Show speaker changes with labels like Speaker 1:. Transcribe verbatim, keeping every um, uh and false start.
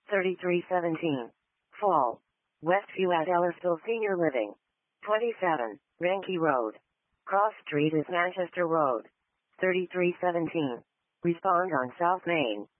Speaker 1: thirty-three seventeen. Fall. Westview at Ellisville Senior Living. twenty-seven. Ranke Road. Cross Street is Manchester Road. thirty-three seventeen. Respond on South Main.